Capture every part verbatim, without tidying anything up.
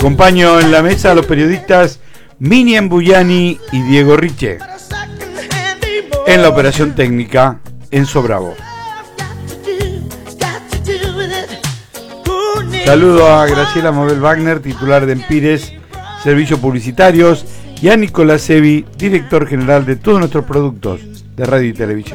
Acompaño en la mesa a los periodistas Miriam Buyani y Diego Riche. En la operación técnica, Enzo Bravo. Saludo a Graciela Mabel Wagner, titular de Empires Servicios Publicitarios, y a Nicolás Sevi, director general de todos nuestros productos de radio y televisión.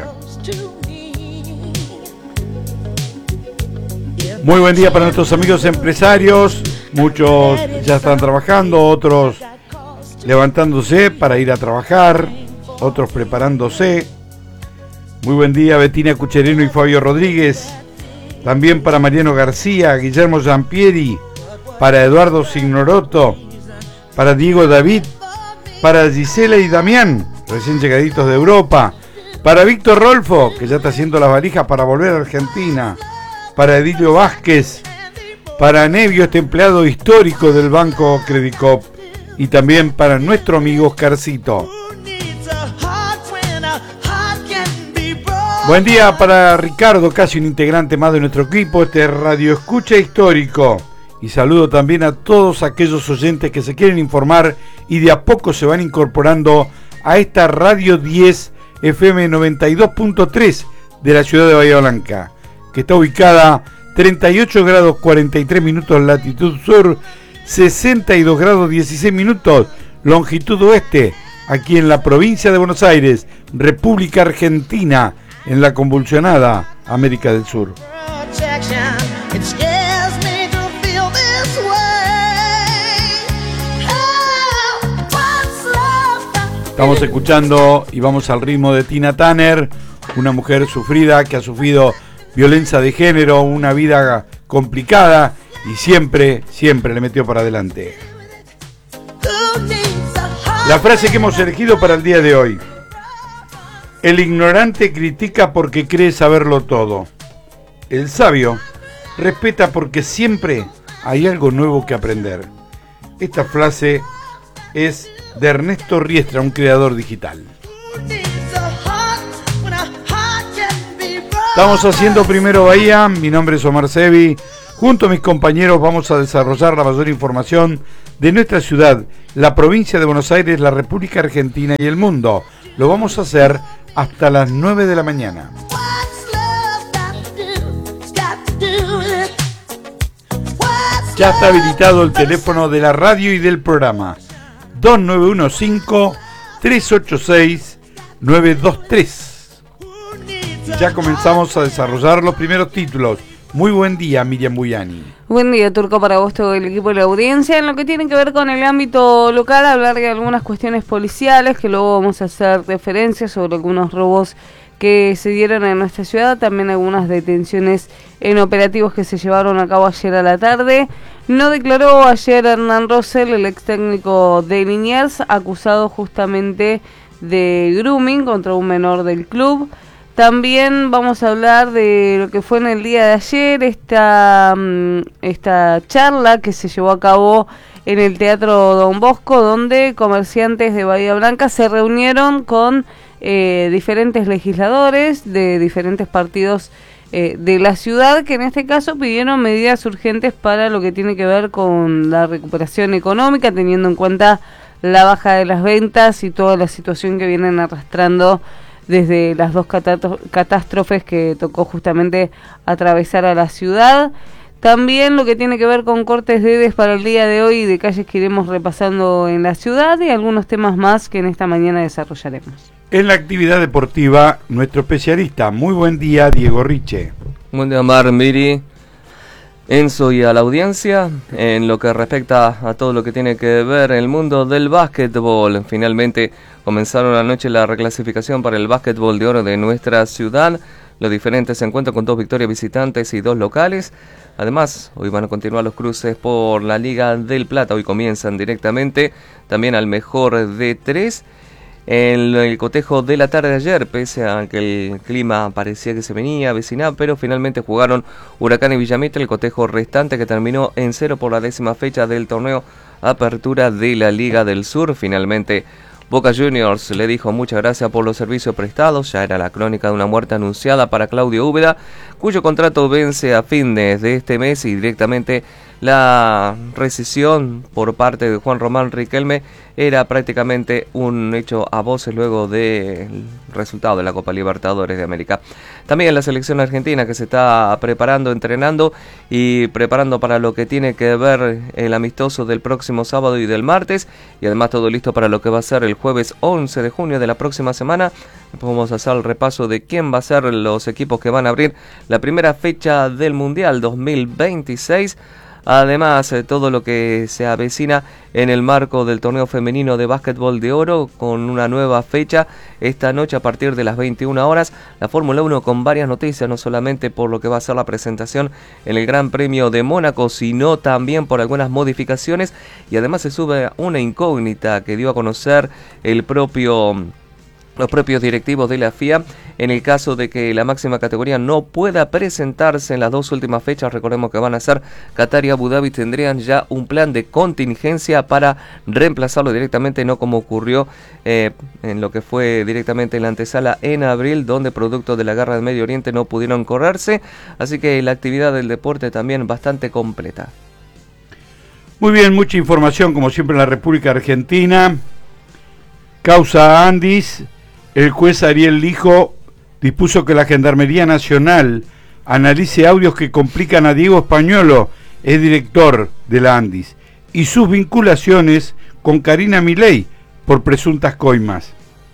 Muy buen día para nuestros amigos empresarios. Muchos ya están trabajando, otros levantándose para ir a trabajar, otros preparándose. Muy buen día Bettina Cucherino y Fabio Rodríguez. También para Mariano García, Guillermo Giampieri, para Eduardo Signoroto, para Diego David, para Gisela y Damián, recién llegaditos de Europa, para Víctor Rolfo, que ya está haciendo las valijas para volver a Argentina, para Edilio Vázquez, para Nevio, este empleado histórico del Banco Credicop, y también para nuestro amigo Oscarcito. Buen día para Ricardo, casi un integrante más de nuestro equipo, este Radio Escucha Histórico. Y saludo también a todos aquellos oyentes que se quieren informar y de a poco se van incorporando a esta Radio diez F M noventa y dos punto tres de la ciudad de Bahía Blanca, que está ubicada treinta y ocho grados cuarenta y tres minutos latitud sur, sesenta y dos grados dieciséis minutos longitud oeste, aquí en la provincia de Buenos Aires, República Argentina, en la convulsionada América del Sur. Estamos escuchando y vamos al ritmo de Tina Turner, una mujer sufrida que ha sufrido violencia de género, una vida complicada y siempre, siempre le metió para adelante. La frase que hemos elegido para el día de hoy: el ignorante critica porque cree saberlo todo. El sabio respeta porque siempre hay algo nuevo que aprender. Esta frase es de Ernesto Riestra, un creador digital. Estamos haciendo Primero Bahía, mi nombre es Omar Sevi. Junto a mis compañeros vamos a desarrollar la mayor información de nuestra ciudad, la provincia de Buenos Aires, la República Argentina y el mundo. Lo vamos a hacer hasta las nueve de la mañana. Ya está habilitado el teléfono de la radio y del programa: dos nueve uno cinco, tres ocho seis, nueve dos tres. Ya comenzamos a desarrollar los primeros títulos. Muy buen día, Miriam Buyani. Buen día, Turco, para vos, todo el equipo de la audiencia. En lo que tiene que ver con el ámbito local, hablar de algunas cuestiones policiales, que luego vamos a hacer referencia sobre algunos robos que se dieron en nuestra ciudad, también algunas detenciones en operativos que se llevaron a cabo ayer a la tarde. No declaró ayer Hernán Rosell, el ex técnico de Liniers, acusado justamente de grooming contra un menor del club. También vamos a hablar de lo que fue en el día de ayer, esta, esta charla que se llevó a cabo en el Teatro Don Bosco, donde comerciantes de Bahía Blanca se reunieron con eh, diferentes legisladores de diferentes partidos eh, de la ciudad, que en este caso pidieron medidas urgentes para lo que tiene que ver con la recuperación económica, teniendo en cuenta la baja de las ventas y toda la situación que vienen arrastrando desde las dos catástrofes que tocó justamente atravesar a la ciudad. También lo que tiene que ver con cortes de edes para el día de hoy y de calles que iremos repasando en la ciudad, y algunos temas más que en esta mañana desarrollaremos. En la actividad deportiva, nuestro especialista. Muy buen día, Diego Riche. Buen día, Mar, Miri, Enzo y a la audiencia. En lo que respecta a todo lo que tiene que ver el mundo del básquetbol, finalmente comenzaron anoche la reclasificación para el básquetbol de oro de nuestra ciudad. Los diferentes encuentros con dos victorias visitantes y dos locales. Además, hoy van a continuar los cruces por la Liga del Plata. Hoy comienzan directamente también al mejor de tres. En el cotejo de la tarde de ayer, pese a que el clima parecía que se venía a avecinar, pero finalmente jugaron Huracán y Villamitre, el cotejo restante que terminó en cero por la décima fecha del torneo Apertura de la Liga del Sur. Finalmente, Boca Juniors le dijo muchas gracias por los servicios prestados. Ya era la crónica de una muerte anunciada para Claudio Úbeda, cuyo contrato vence a fines de este mes y directamente la rescisión por parte de Juan Román Riquelme era prácticamente un hecho a voces luego del resultado de la Copa Libertadores de América. También la selección argentina que se está preparando, entrenando y preparando para lo que tiene que ver el amistoso del próximo sábado y del martes, y además todo listo para lo que va a ser el jueves once de junio de la próxima semana. Vamos a hacer el repaso de quién va a ser los equipos que van a abrir la primera fecha del Mundial dos mil veintiséis. Además, eh, todo lo que se avecina en el marco del torneo femenino de básquetbol de oro con una nueva fecha esta noche a partir de las veintiuna horas. La Fórmula uno con varias noticias, no solamente por lo que va a ser la presentación en el Gran Premio de Mónaco, sino también por algunas modificaciones. Y además se sube una incógnita que dio a conocer el propio... los propios directivos de la F I A, en el caso de que la máxima categoría no pueda presentarse en las dos últimas fechas. Recordemos que van a ser Qatar y Abu Dhabi, tendrían ya un plan de contingencia para reemplazarlo directamente, no como ocurrió eh, en lo que fue directamente en la antesala en abril, donde producto de la guerra del Medio Oriente no pudieron correrse. Así que la actividad del deporte también bastante completa. Muy bien, mucha información como siempre en la República Argentina. Causa Andis. El juez Ariel Lijo dispuso que la Gendarmería Nacional analice audios que complican a Diego Españolo, es director de la Andis, y sus vinculaciones con Karina Milei por presuntas coimas.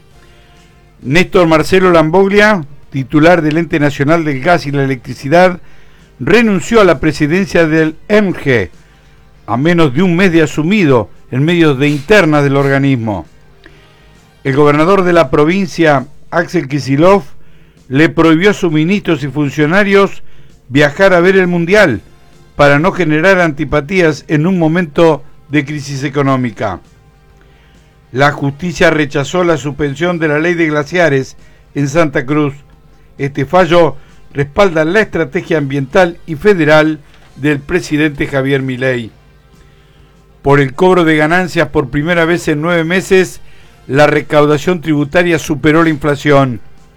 Néstor Marcelo Lamboglia, titular del Ente Nacional del Gas y la Electricidad, renunció a la presidencia del E M G a menos de un mes de asumido en medios de internas del organismo. El gobernador de la provincia, Axel Kicillof, le prohibió a sus ministros y funcionarios viajar a ver el Mundial para no generar antipatías en un momento de crisis económica. La justicia rechazó la suspensión de la ley de glaciares en Santa Cruz. Este fallo respalda la estrategia ambiental y federal del presidente Javier Milei. Por el cobro de ganancias por primera vez en nueve meses, la recaudación tributaria superó la inflación.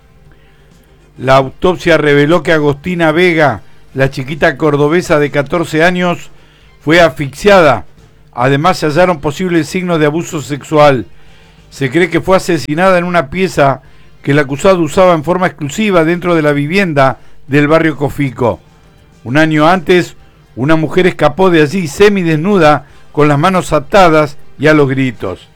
La autopsia reveló que Agostina Vega, la chiquita cordobesa de catorce años, fue asfixiada. Además se hallaron posibles signos de abuso sexual. Se cree que fue asesinada en una pieza que el acusado usaba en forma exclusiva dentro de la vivienda del barrio Cofico. Un año antes, una mujer escapó de allí semidesnuda, con las manos atadas y a los gritos.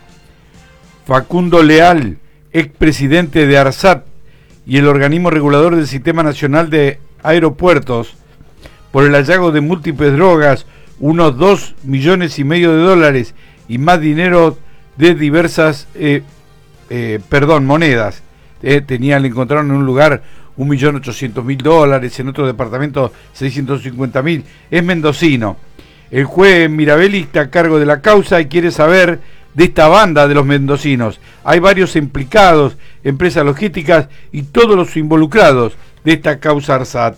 Facundo Leal, expresidente de ARSAT y el organismo regulador del Sistema Nacional de Aeropuertos, por el hallazgo de múltiples drogas, unos dos millones y medio de dólares y más dinero de diversas, eh, eh, perdón, monedas. Eh, tenían, le encontraron en un lugar un millón ochocientos mil dólares, en otro departamento seiscientos cincuenta mil. Es mendocino. El juez Mirabelli está a cargo de la causa y quiere saber de esta banda de los mendocinos. Hay varios implicados, empresas logísticas y todos los involucrados de esta causa ARSAT.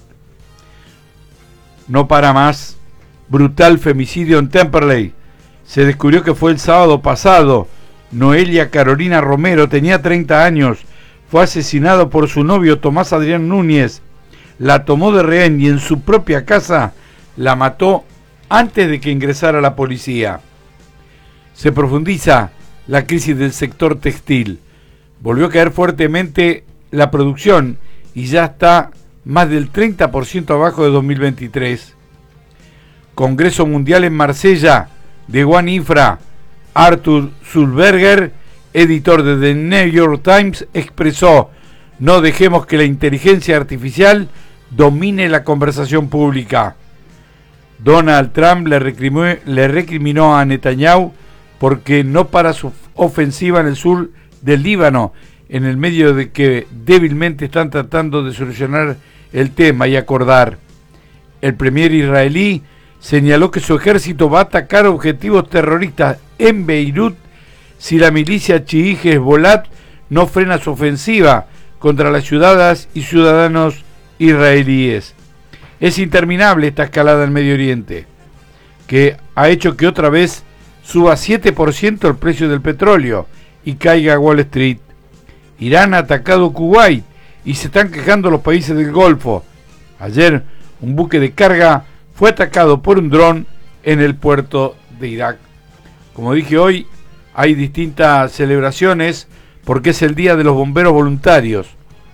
No para más. Brutal femicidio en Temperley. Se descubrió que fue el sábado pasado. Noelia Carolina Romero tenía treinta años. Fue asesinado por su novio Tomás Adrián Núñez. La tomó de rehén y en su propia casa la mató antes de que ingresara la policía. Se profundiza la crisis del sector textil. Volvió a caer fuertemente la producción y ya está más del treinta por ciento abajo de dos mil veintitrés. Congreso Mundial en Marsella de One Infra. Arthur Sulberger, editor de The New York Times, expresó: no dejemos que la inteligencia artificial domine la conversación pública. Donald Trump le recriminó, le recriminó a Netanyahu porque no para su ofensiva en el sur del Líbano, en el medio de que débilmente están tratando de solucionar el tema y acordar. El premier israelí señaló que su ejército va a atacar objetivos terroristas en Beirut si la milicia chií Hezbollah no frena su ofensiva contra las ciudadanas y ciudadanos israelíes. Es interminable esta escalada en Medio Oriente, que ha hecho que otra vez suba siete por ciento el precio del petróleo y caiga Wall Street. Irán ha atacado Kuwait y se están quejando los países del Golfo. Ayer, un buque de carga fue atacado por un dron en el puerto de Irak. Como dije hoy, hay distintas celebraciones porque es el Día de los Bomberos Voluntarios.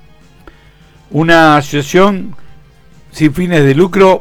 Una asociación sin fines de lucro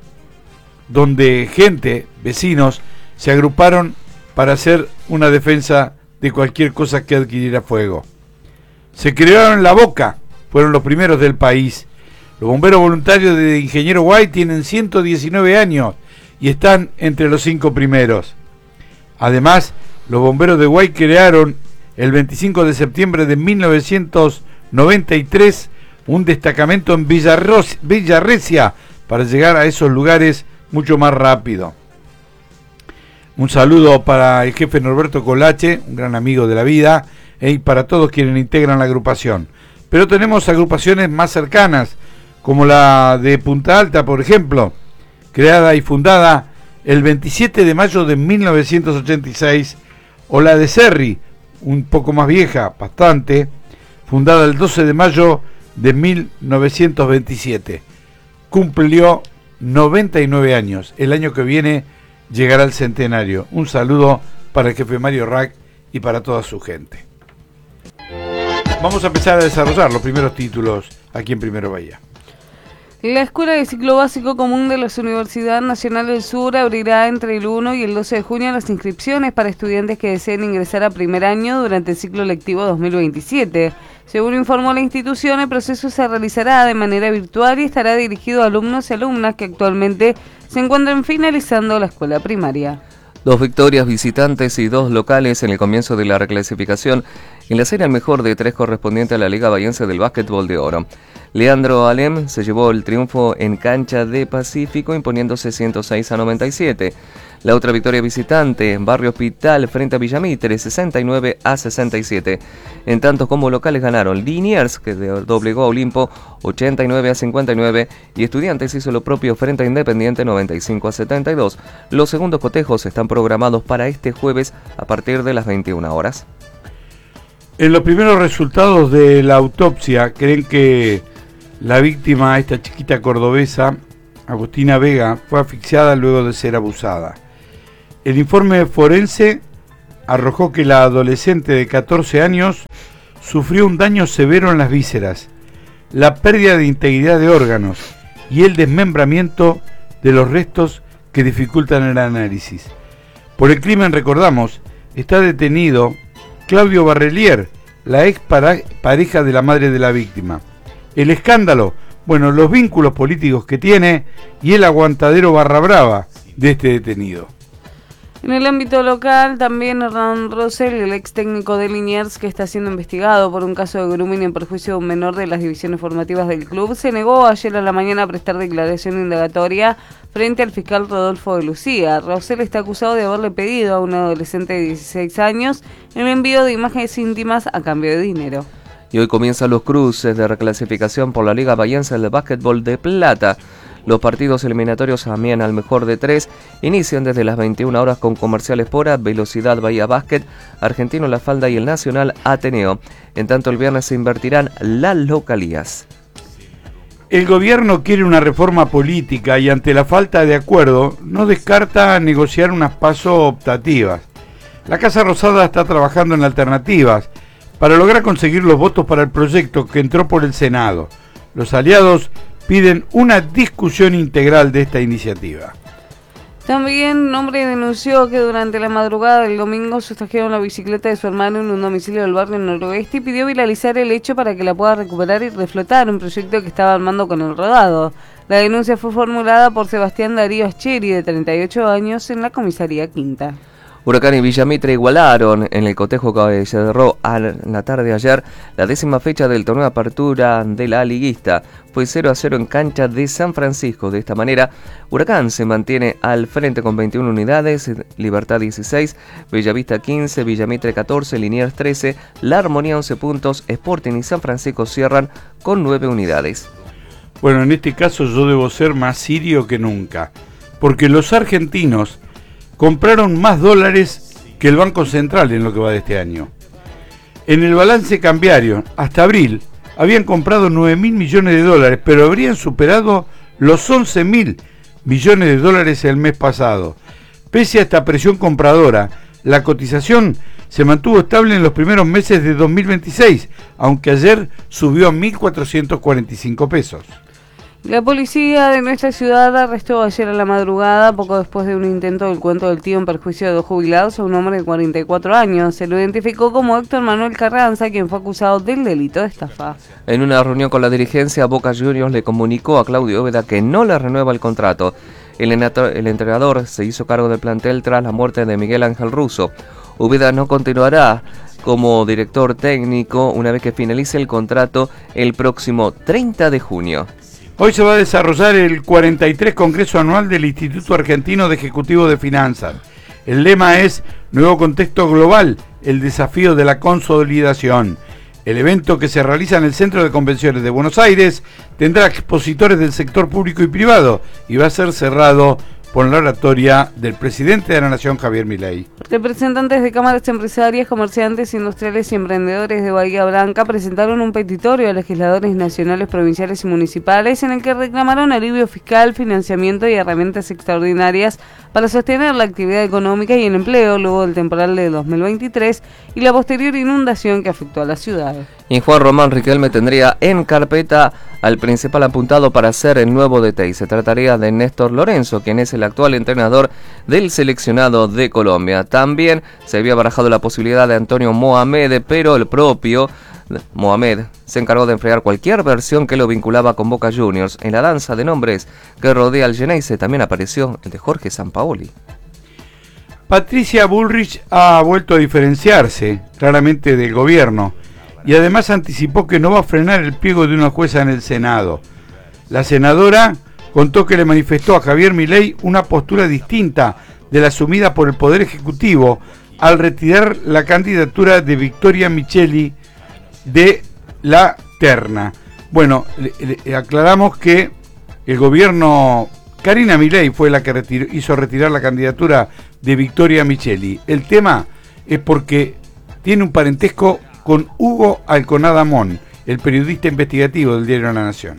donde gente, vecinos, se agruparon para hacer una defensa de cualquier cosa que adquiriera fuego. Se crearon La Boca, fueron los primeros del país. Los bomberos voluntarios de Ingeniero Guay tienen ciento diecinueve años y están entre los cinco primeros. Además, los bomberos de Guay crearon el veinticinco de septiembre de mil novecientos noventa y tres un destacamento en Villarrecia para llegar a esos lugares mucho más rápido. Un saludo para el jefe Norberto Colache, un gran amigo de la vida, y para todos quienes integran la agrupación. Pero tenemos agrupaciones más cercanas, como la de Punta Alta, por ejemplo, creada y fundada el veintisiete de mayo de mil novecientos ochenta y seis, o la de Cerri, un poco más vieja, bastante, fundada el doce de mayo de mil novecientos veintisiete. Cumplió noventa y nueve años. El año que viene llegará el centenario. Un saludo para el jefe Mario Rack y para toda su gente. Vamos a empezar a desarrollar los primeros títulos aquí en Primero Bahía. La Escuela de Ciclo Básico Común de la Universidad Nacional del Sur abrirá entre el uno y el doce de junio las inscripciones para estudiantes que deseen ingresar a primer año durante el ciclo lectivo dos mil veintisiete. Según informó la institución, el proceso se realizará de manera virtual y estará dirigido a alumnos y alumnas que actualmente se encuentran finalizando la escuela primaria. Dos victorias visitantes y dos locales en el comienzo de la reclasificación en la serie al mejor de tres correspondiente a la Liga Bahiense del Básquetbol de Oro. Leandro Alem se llevó el triunfo en cancha de Pacífico imponiéndose ciento seis a noventa y siete. La otra victoria visitante en Barrio Hospital frente a Villamitre, sesenta y nueve a sesenta y siete. En tanto como locales ganaron Liniers, que doblegó a Olimpo, ochenta y nueve a cincuenta y nueve, y Estudiantes hizo lo propio frente a Independiente, noventa y cinco a setenta y dos. Los segundos cotejos están programados para este jueves a partir de las veintiuna horas. En los primeros resultados de la autopsia, creen que la víctima, esta chiquita cordobesa, Agustina Vega, fue asfixiada luego de ser abusada. El informe forense arrojó que la adolescente de catorce años sufrió un daño severo en las vísceras, la pérdida de integridad de órganos y el desmembramiento de los restos que dificultan el análisis. Por el crimen, recordamos, está detenido Claudio Barrelier, la ex pareja de la madre de la víctima. El escándalo, bueno, los vínculos políticos que tiene y el aguantadero barra brava de este detenido. En el ámbito local, también Hernán Rosell, el ex técnico de Liniers, que está siendo investigado por un caso de grooming en perjuicio de un menor de las divisiones formativas del club, se negó ayer a la mañana a prestar declaración indagatoria frente al fiscal Rodolfo de Lucía. Rosell está acusado de haberle pedido a un adolescente de dieciséis años el envío de imágenes íntimas a cambio de dinero. Y hoy comienzan los cruces de reclasificación por la Liga Bahiense del Básquetbol de Plata. Los partidos eliminatorios también al mejor de tres inician desde las veintiuna horas con Comercial Espora, Velocidad Bahía Básquet, Argentino La Falda y el Nacional Ateneo. En tanto, el viernes se invertirán las localías. El gobierno quiere una reforma política y ante la falta de acuerdo no descarta negociar unas PASO optativas. La Casa Rosada está trabajando en alternativas para lograr conseguir los votos para el proyecto que entró por el Senado. Los aliados piden una discusión integral de esta iniciativa. También un hombre denunció que durante la madrugada del domingo sustrajeron la bicicleta de su hermano en un domicilio del barrio noroeste y pidió viralizar el hecho para que la pueda recuperar y reflotar, un proyecto que estaba armando con el rodado. La denuncia fue formulada por Sebastián Darío Ascheri, de treinta y ocho años, en la comisaría Quinta. Huracán y Villamitre igualaron en el cotejo que se cerró a la tarde de ayer la décima fecha del torneo de apertura de la liguista. Fue cero a cero en cancha de San Francisco. De esta manera, Huracán se mantiene al frente con veintiuna unidades, Libertad dieciséis, Bellavista quince, Villamitre catorce, Liniers trece, La Armonía once puntos, Sporting y San Francisco cierran con nueve unidades. Bueno, en este caso yo debo ser más sirio que nunca, porque los argentinos compraron más dólares que el Banco Central en lo que va de este año. En el balance cambiario, hasta abril, habían comprado nueve mil millones de dólares, pero habrían superado los once mil millones de dólares el mes pasado. Pese a esta presión compradora, la cotización se mantuvo estable en los primeros meses de dos mil veintiséis, aunque ayer subió a mil cuatrocientos cuarenta y cinco pesos. La policía de nuestra ciudad arrestó ayer a la madrugada, poco después de un intento del cuento del tío en perjuicio de dos jubilados, a un hombre de cuarenta y cuatro años. Se lo identificó como Héctor Manuel Carranza, quien fue acusado del delito de estafa. En una reunión con la dirigencia, Boca Juniors le comunicó a Claudio Úbeda que no le renueva el contrato. El, el entrenador se hizo cargo del plantel tras la muerte de Miguel Ángel Russo. Úbeda no continuará como director técnico una vez que finalice el contrato el próximo treinta de junio. Hoy se va a desarrollar el cuarenta y tres Congreso Anual del Instituto Argentino de Ejecutivo de Finanzas. El lema es Nuevo Contexto Global, el desafío de la consolidación. El evento, que se realiza en el Centro de Convenciones de Buenos Aires, tendrá expositores del sector público y privado y va a ser cerrado por la oratoria del presidente de la Nación, Javier Milei. Representantes de cámaras empresarias, comerciantes, industriales y emprendedores de Bahía Blanca presentaron un petitorio a legisladores nacionales, provinciales y municipales en el que reclamaron alivio fiscal, financiamiento y herramientas extraordinarias para sostener la actividad económica y el empleo luego del temporal de dos mil veintitrés y la posterior inundación que afectó a la ciudad. Y Juan Román Riquelme tendría en carpeta al principal apuntado para ser el nuevo D T. Y se trataría de Néstor Lorenzo, quien es el actual entrenador del seleccionado de Colombia. También se había barajado la posibilidad de Antonio Mohamed, pero el propio Mohamed se encargó de enfriar cualquier versión que lo vinculaba con Boca Juniors. En la danza de nombres que rodea al Geneise también apareció el de Jorge Sampaoli. Patricia Bullrich ha vuelto a diferenciarse claramente del gobierno y además anticipó que no va a frenar el pliego de una jueza en el Senado. La senadora contó que le manifestó a Javier Milei una postura distinta de la asumida por el Poder Ejecutivo al retirar la candidatura de Victoria Micheli de la terna. Bueno, le, le aclaramos que el gobierno, Karina Milei fue la que retiró, hizo retirar la candidatura de Victoria Micheli. El tema es porque tiene un parentesco con Hugo Alconada Mon, el periodista investigativo del diario La Nación.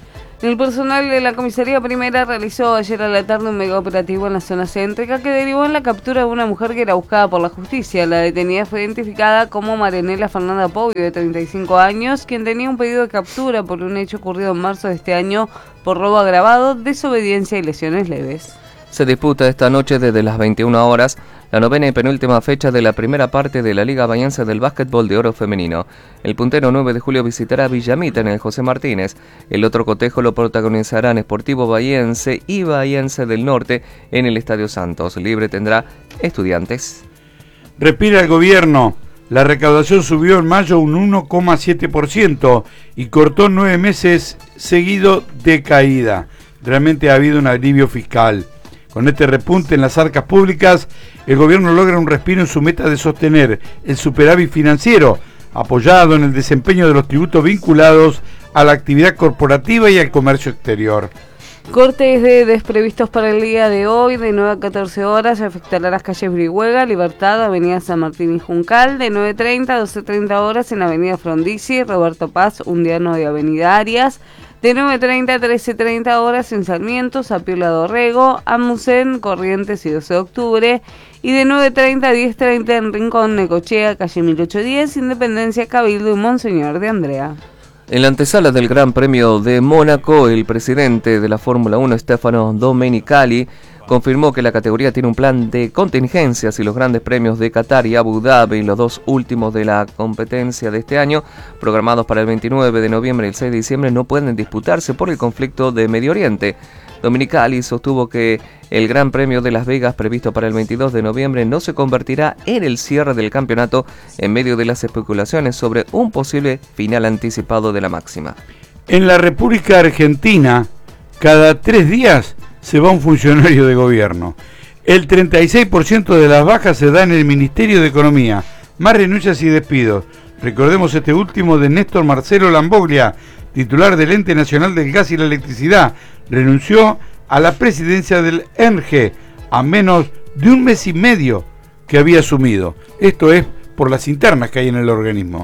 El personal de la Comisaría Primera realizó ayer a la tarde un mega operativo en la zona céntrica que derivó en la captura de una mujer que era buscada por la justicia. La detenida fue identificada como Marianela Fernanda Pobbio, de treinta y cinco años, quien tenía un pedido de captura por un hecho ocurrido en marzo de este año por robo agravado, desobediencia y lesiones leves. Se disputa esta noche desde las veintiuna horas la novena y penúltima fecha de la primera parte de la Liga Bahiense del Básquetbol de Oro Femenino. El puntero nueve de julio visitará Villamita en el José Martínez. El otro cotejo lo protagonizarán Sportivo Bahiense y Bahiense del Norte en el Estadio Santos. Libre tendrá Estudiantes. Respira el gobierno. La recaudación subió en mayo un uno coma siete por ciento y cortó nueve meses seguido de caída. Realmente ha habido un alivio fiscal. Con este repunte en las arcas públicas, el gobierno logra un respiro en su meta de sostener el superávit financiero, apoyado en el desempeño de los tributos vinculados a la actividad corporativa y al comercio exterior. Cortes de desprevistos para el día de hoy, de nueve a catorce horas, afectará las calles Brihuega, Libertad, Avenida San Martín y Juncal, de nueve treinta a doce treinta horas en Avenida Frondizi, Roberto Paz, Undiano de Avenida Arias, de nueve treinta a trece treinta horas en Sarmiento, Sapiola Dorrego, Amucén, Corrientes y doce de octubre, y de nueve treinta a diez treinta en Rincón, Necochea, calle mil ochocientos diez, Independencia, Cabildo y Monseñor de Andrea. En la antesala del Gran Premio de Mónaco, el presidente de la Fórmula uno, Stefano Domenicali, confirmó que la categoría tiene un plan de contingencia si los grandes premios de Qatar y Abu Dhabi, los dos últimos de la competencia de este año, programados para el veintinueve de noviembre y el seis de diciembre, no pueden disputarse por el conflicto de Medio Oriente. Domenicali sostuvo que el Gran Premio de Las Vegas, previsto para el veintidós de noviembre, no se convertirá en el cierre del campeonato en medio de las especulaciones sobre un posible final anticipado de la máxima. En la República Argentina, cada tres días se va un funcionario de gobierno. El treinta y seis por ciento de las bajas se da en el Ministerio de Economía, más renuncias y despidos. Recordemos este último de Néstor Marcelo Lamboglia, titular del Ente Nacional del Gas y la Electricidad, renunció a la presidencia del E N G E a menos de un mes y medio que había asumido. Esto es por las internas que hay en el organismo.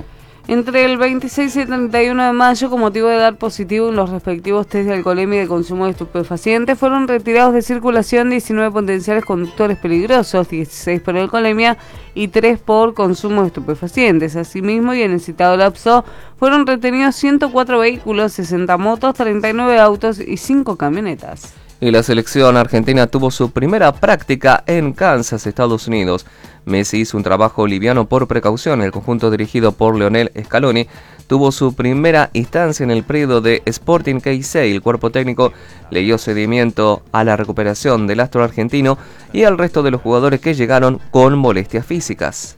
Entre el veintiséis y el treinta y uno de mayo, con motivo de dar positivo en los respectivos test de alcoholemia y de consumo de estupefacientes, fueron retirados de circulación diecinueve potenciales conductores peligrosos, dieciséis por alcoholemia y tres por consumo de estupefacientes. Asimismo, y en el citado lapso, fueron retenidos ciento cuatro vehículos, sesenta motos, treinta y nueve autos y cinco camionetas. Y la selección argentina tuvo su primera práctica en Kansas, Estados Unidos. Messi hizo un trabajo liviano por precaución. El conjunto dirigido por Lionel Scaloni tuvo su primera instancia en el predio de Sporting K seis. El cuerpo técnico le dio seguimiento a la recuperación del astro argentino y al resto de los jugadores que llegaron con molestias físicas.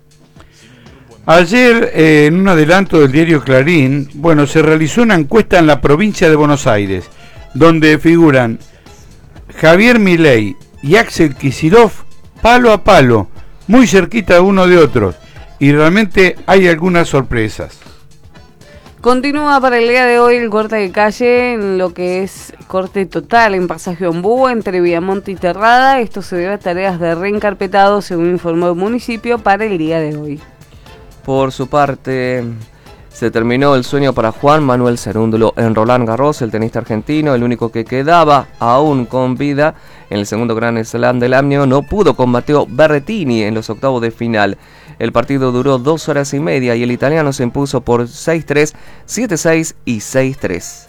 Ayer, eh, en un adelanto del diario Clarín, bueno, se realizó una encuesta en la provincia de Buenos Aires, donde figuran Javier Milei y Axel Kicillof palo a palo, muy cerquita de uno de otros, y realmente hay algunas sorpresas. Continúa para el día de hoy el corte de calle en lo que es corte total en Pasaje Ombú entre Viamonte y Terrada. Esto se debe a tareas de reencarpetado, según informó el municipio, para el día de hoy. Por su parte, se terminó el sueño para Juan Manuel Cerúndulo en Roland Garros, el tenista argentino, el único que quedaba aún con vida en el segundo Grand Slam del año, no pudo con Matteo Berrettini en los octavos de final. El partido duró dos horas y media y el italiano se impuso por seis tres, siete seis y seis tres.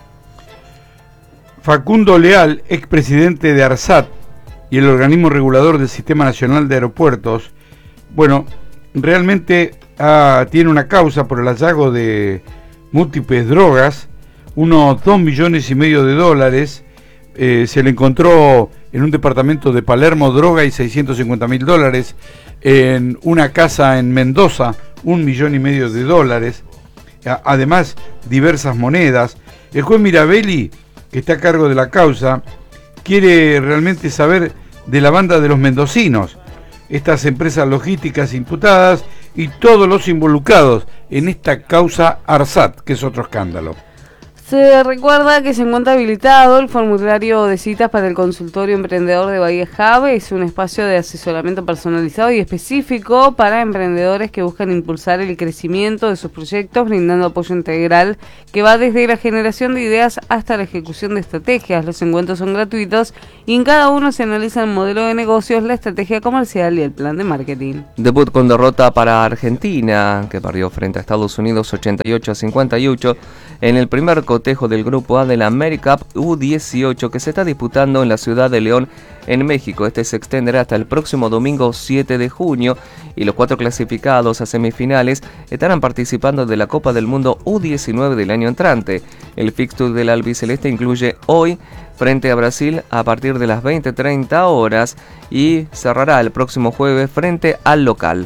Facundo Leal, expresidente de ARSAT y el organismo regulador del Sistema Nacional de Aeropuertos, bueno, realmente ah, tiene una causa por el hallazgo de múltiples drogas, unos dos millones y medio de dólares. Eh, se le encontró en un departamento de Palermo droga y seiscientos cincuenta mil dólares, en una casa en Mendoza un millón y medio de dólares, además diversas monedas. El juez Mirabelli, que está a cargo de la causa, quiere realmente saber de la banda de los mendocinos, estas empresas logísticas imputadas y todos los involucrados en esta causa ARSAT, que es otro escándalo. Se recuerda que se encuentra habilitado el formulario de citas para el consultorio emprendedor de Bahía Jave. Es un espacio de asesoramiento personalizado y específico para emprendedores que buscan impulsar el crecimiento de sus proyectos, brindando apoyo integral que va desde la generación de ideas hasta la ejecución de estrategias. Los encuentros son gratuitos y en cada uno se analiza el modelo de negocios, la estrategia comercial y el plan de marketing. Debut con derrota para Argentina, que perdió frente a Estados Unidos ochenta y ocho a cincuenta y ocho en el primer cotejo del Grupo A de la AmeriCup U dieciocho que se está disputando en la ciudad de León, en México. Este se extenderá hasta el próximo domingo siete de junio y los cuatro clasificados a semifinales estarán participando de la Copa del Mundo U diecinueve del año entrante. El fixture del albiceleste incluye hoy frente a Brasil a partir de las veinte treinta horas y cerrará el próximo jueves frente al local.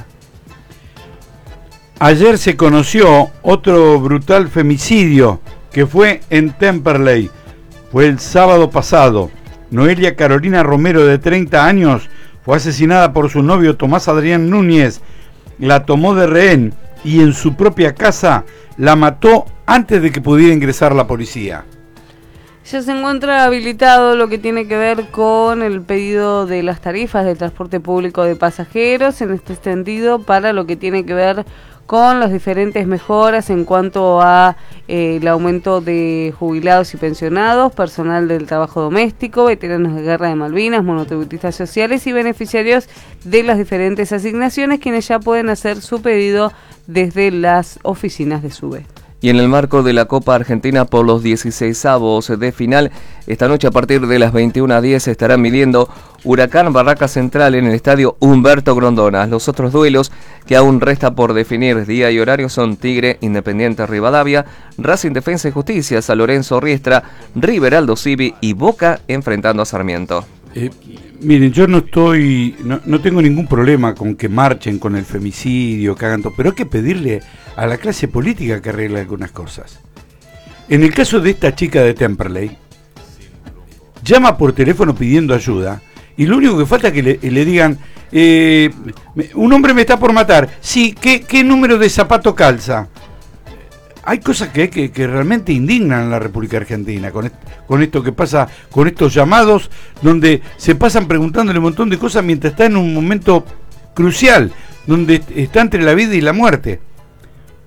Ayer se conoció otro brutal femicidio que fue en Temperley. Fue el sábado pasado. Noelia Carolina Romero, de treinta años, fue asesinada por su novio Tomás Adrián Núñez. La tomó de rehén y en su propia casa la mató antes de que pudiera ingresar la policía. Ya se encuentra habilitado lo que tiene que ver con el pedido de las tarifas de transporte público de pasajeros, en este sentido, para lo que tiene que ver con las diferentes mejoras en cuanto a eh, el aumento de jubilados y pensionados, personal del trabajo doméstico, veteranos de guerra de Malvinas, monotributistas sociales y beneficiarios de las diferentes asignaciones, quienes ya pueden hacer su pedido desde las oficinas de SUBE. Y en el marco de la Copa Argentina por los dieciseisavos de final, esta noche a partir de las veintiuna a diez se estarán midiendo Huracán Barraca Central en el estadio Humberto Grondona. Los otros duelos que aún resta por definir día y horario son Tigre, Independiente Rivadavia, Racing Defensa y Justicia, San Lorenzo Riestra, River Aldo Civi y Boca enfrentando a Sarmiento. Eh, miren, yo no estoy, no, no tengo ningún problema con que marchen con el femicidio, que hagan todo, pero hay que pedirle a la clase política que arregle algunas cosas. En el caso de esta chica de Temperley, llama por teléfono pidiendo ayuda y lo único que falta es que le, le digan, eh, un hombre me está por matar. Sí, ¿qué, qué número de zapato calza? Hay cosas que, que, que realmente indignan en la República Argentina con, est con esto que pasa, con estos llamados donde se pasan preguntándole un montón de cosas mientras está en un momento crucial, donde está entre la vida y la muerte.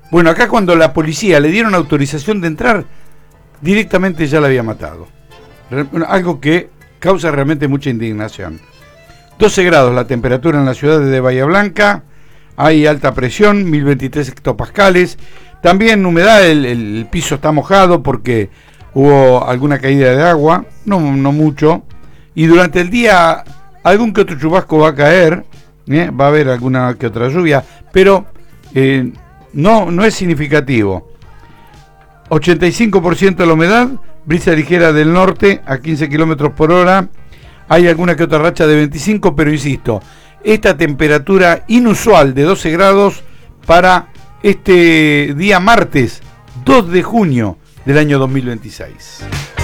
Bueno, acá cuando la policía le dieron autorización de entrar, directamente ya la había matado. Algo que causa realmente mucha indignación. doce grados la temperatura en la ciudad de Bahía Blanca, hay alta presión, mil veintitrés hectopascales, también humedad, el, el piso está mojado porque hubo alguna caída de agua, no, no mucho, y durante el día algún que otro chubasco va a caer, ¿eh? Va a haber alguna que otra lluvia, pero eh, no, no es significativo. ochenta y cinco por ciento de la humedad, brisa ligera del norte a quince kilómetros por hora, hay alguna que otra racha de veinticinco, pero insisto, esta temperatura inusual de doce grados para este día martes dos de junio del año dos mil veintiséis.